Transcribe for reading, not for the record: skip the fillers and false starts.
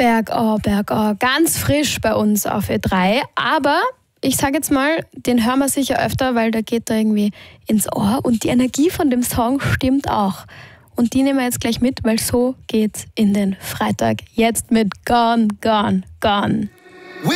Bergau, ganz frisch bei uns auf Ö3, aber ich sage jetzt mal, den hören wir sicher öfter, weil der geht da irgendwie ins Ohr und die Energie von dem Song stimmt auch. Und die nehmen wir jetzt gleich mit, weil so geht's in den Freitag. Jetzt mit Gone, Gone, Gone.